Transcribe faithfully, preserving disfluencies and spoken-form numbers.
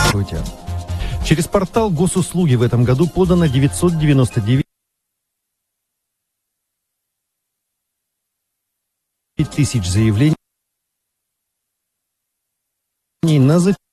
Здравствуйте. Через портал госуслуги в этом году подано девятьсот девяносто девять тысяч заявлений на запись.